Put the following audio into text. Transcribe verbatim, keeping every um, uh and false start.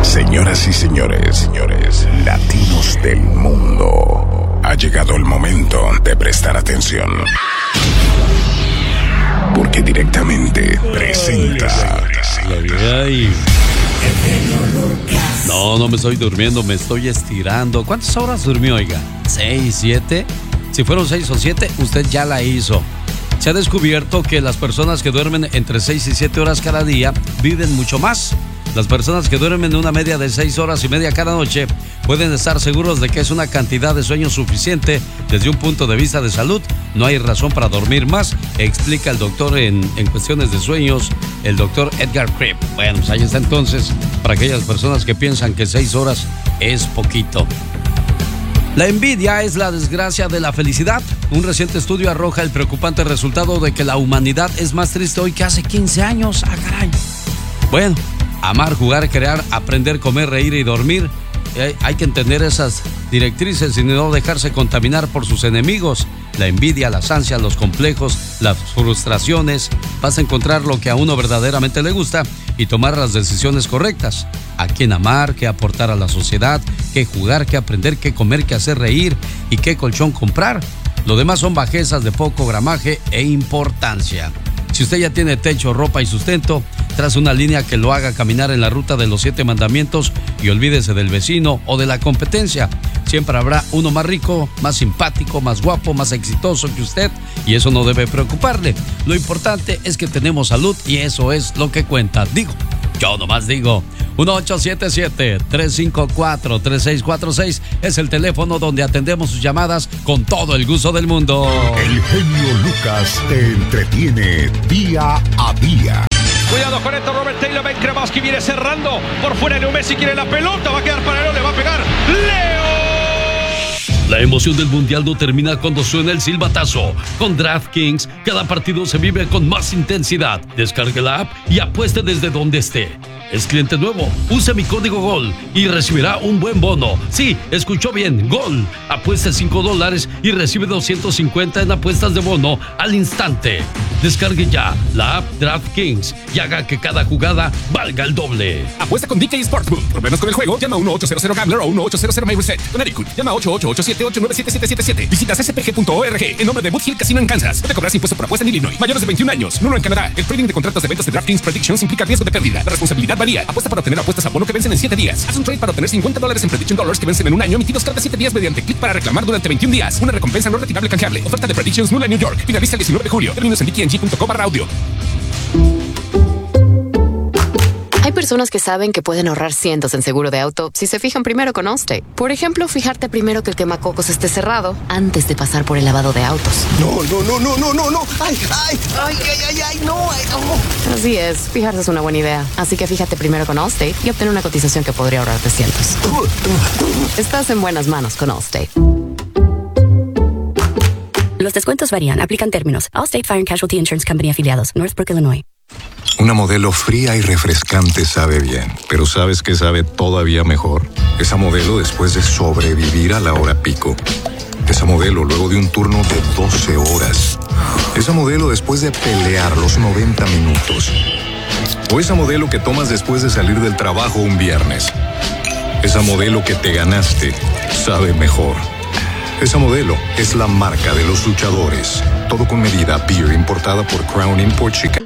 Señoras y señores, señores, latinos del mundo, ha llegado el momento de prestar atención. Porque directamente presenta. Ay. No, no me estoy durmiendo, me estoy estirando. ¿Cuántas horas durmió, oiga? ¿Seis, siete? Si fueron seis o siete, usted ya la hizo. Se ha descubierto que las personas que duermen entre seis y siete horas cada día viven mucho más. Las personas que duermen una media de seis horas y media cada noche pueden estar seguros de que es una cantidad de sueño suficiente desde un punto de vista de salud. No hay razón para dormir más, explica el doctor en, en cuestiones de sueños, el doctor Edgar Kripp. Bueno, pues ahí está entonces, para aquellas personas que piensan que seis horas es poquito. La envidia es la desgracia de la felicidad. Un reciente estudio arroja el preocupante resultado de que la humanidad es más triste hoy que hace quince años. ¡Ah, caray! Bueno, amar, jugar, crear, aprender, comer, reír y dormir. Hay que entender esas directrices y no dejarse contaminar por sus enemigos. La envidia, las ansias, los complejos, las frustraciones. Vas a encontrar lo que a uno verdaderamente le gusta y tomar las decisiones correctas. A quién amar, qué aportar a la sociedad, qué jugar, qué aprender, qué comer, qué hacer reír y qué colchón comprar. Lo demás son bajezas de poco gramaje e importancia. Si usted ya tiene techo, ropa y sustento, trace una línea que lo haga caminar en la ruta de los siete mandamientos y olvídese del vecino o de la competencia. Siempre habrá uno más rico, más simpático, más guapo, más exitoso que usted y eso no debe preocuparle. Lo importante es que tenemos salud y eso es lo que cuenta. Digo, yo nomás digo. uno ocho siete siete, tres cinco cuatro, tres seis cuatro seis es el teléfono donde atendemos sus llamadas con todo el gusto del mundo. El genio Lucas te entretiene día a día. Cuidado con esto, Robert Taylor, Ben Kremaski viene cerrando. Por fuera Leo Messi quiere la pelota, va a quedar para Leo, le va a pegar Leo. La emoción del mundial no termina cuando suena el silbatazo. Con DraftKings, cada partido se vive con más intensidad. Descargue la app y apueste desde donde esté. ¿Es cliente nuevo? Use mi código GOL y recibirá un buen bono. Sí, escuchó bien, GOL. Apueste cinco dólares y recibe doscientos cincuenta en apuestas de bono al instante. Descargue ya la app DraftKings y haga que cada jugada valga el doble. Apuesta con D K Sportsbook. Problemas con el juego, llama uno ocho cero cero Gambler o uno ocho cero cero My Reset. Connecticut, llama ocho ocho ocho siete ocho nueve siete siete siete siete. Visita c s p g punto org en nombre de Boot Hill Casino en Kansas. Puede cobrar impuesto por apuesta en Illinois. Mayores de veintiún años, no en Canadá. El trading de contratos de ventas de DraftKings Predictions implica riesgo de pérdida. La responsabilidad varía. Apuesta para obtener apuestas a bono que vencen en siete días. Haz un trade para obtener cincuenta dólares en Prediction Dollars que vencen en un año, emitidos cada siete días mediante clic para reclamar durante veintiún días. Una recompensa no retirable canjeable. Oferta de Predictions nula en New York. Finaliza el diecinueve de julio. Términos en d k n g punto com barra audio. Hay personas que saben que pueden ahorrar cientos en seguro de auto si se fijan primero con Allstate. Por ejemplo, fijarte primero que el quemacocos esté cerrado antes de pasar por el lavado de autos. No, no, no, no, no, no, no. Ay, ay, ay, ay, ay, ay, no, ay, no. Así es, fijarse es una buena idea. Así que fíjate primero con Allstate y obtén una cotización que podría ahorrarte cientos. Estás en buenas manos con Allstate. Los descuentos varían, aplican términos. Allstate Fire and Casualty Insurance Company afiliados, Northbrook, Illinois. Una modelo fría y refrescante sabe bien, pero ¿sabes qué sabe todavía mejor? Esa modelo después de sobrevivir a la hora pico. Esa modelo luego de un turno de doce horas. Esa modelo después de pelear los noventa minutos. O esa modelo que tomas después de salir del trabajo un viernes. Esa modelo que te ganaste sabe mejor. Esa modelo es la marca de los luchadores. Todo con medida, beer importada por Crown Import Chicago.